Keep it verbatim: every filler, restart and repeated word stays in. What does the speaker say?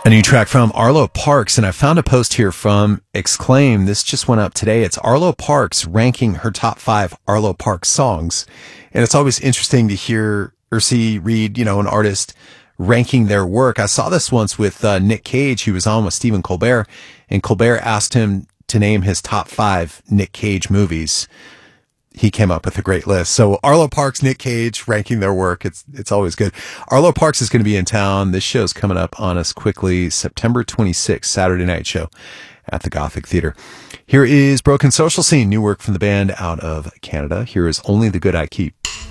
A new track from Arlo Parks, and I found a post here from Exclaim. This just went up today. It's Arlo Parks ranking her top five Arlo Parks songs. And it's always interesting to hear or see, read, you know, an artist ranking their work. I saw this once with uh, Nick Cage, who was on with Stephen Colbert, and Colbert asked him to name his top five Nick Cage movies. He came up with a great list. So Arlo Parks, Nick Cage, ranking their work. It's it's always good. Arlo Parks is going to be in town. This show's coming up on us quickly. September twenty-sixth, Saturday night show at the Gothic Theater. Here is Broken Social Scene, new work from the band out of Canada. Here is Only the Good I Keep.